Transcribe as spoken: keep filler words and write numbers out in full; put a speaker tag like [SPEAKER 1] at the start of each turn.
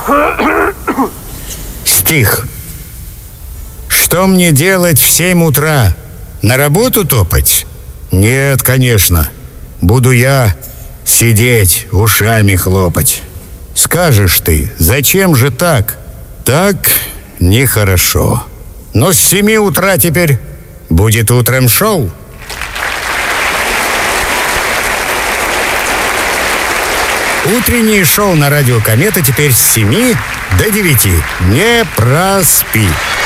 [SPEAKER 1] Стих. Что мне делать в семь утра? На работу топать? Нет, конечно. Буду я сидеть, ушами хлопать. Скажешь ты, зачем же так? Так нехорошо. Но с семи утра теперь будет утром шоу. Утреннее шоу на радио «Комета» теперь с семи до девяти. Не проспи.